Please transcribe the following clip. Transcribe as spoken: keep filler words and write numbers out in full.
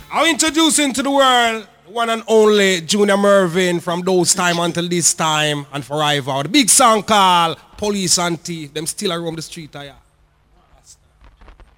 I'm introducing to the world the one and only Junior Mervin from those time until this time and forever. The big song called Police and Thief. Them still around the street. Yeah.